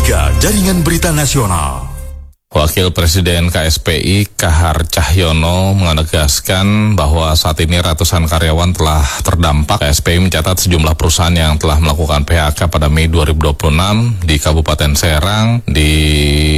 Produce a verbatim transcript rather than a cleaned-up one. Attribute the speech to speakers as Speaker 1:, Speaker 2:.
Speaker 1: tiga Jaringan Berita Nasional.
Speaker 2: Wakil Presiden K S P I Kahar Cahyono menegaskan bahwa saat ini ratusan karyawan telah terdampak. K S P I mencatat sejumlah perusahaan yang telah melakukan P H K pada Mei dua ribu dua puluh enam di Kabupaten Serang, di